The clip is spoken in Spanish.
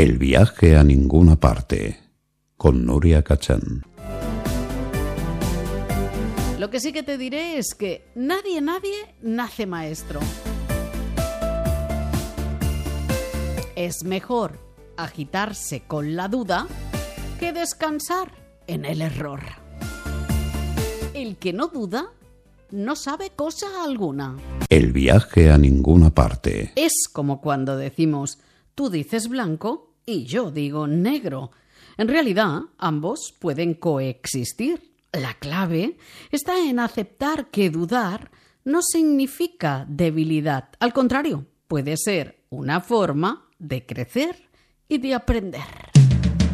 El viaje a ninguna parte, con Nuria Cachán. Lo que sí que te diré es que nadie nace maestro. Es mejor agitarse con la duda que descansar en el error. El que no duda no sabe cosa alguna. El viaje a ninguna parte. Es como cuando decimos, tú dices blanco y yo digo negro. En realidad, ambos pueden coexistir. La clave está en aceptar que dudar no significa debilidad. Al contrario, puede ser una forma de crecer y de aprender.